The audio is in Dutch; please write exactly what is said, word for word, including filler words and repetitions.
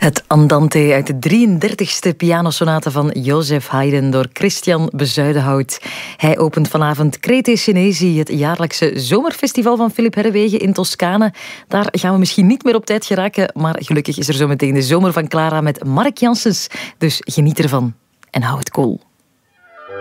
Het Andante uit de drieëndertigste pianosonate van Joseph Haydn door Christian Bezuidenhout. Hij opent vanavond Crete Senesi, het jaarlijkse zomerfestival van Philippe Herrewegen in Toscane. Daar gaan we misschien niet meer op tijd geraken, maar gelukkig is er zometeen de zomer van Clara met Mark Janssens. Dus geniet ervan en hou het koel.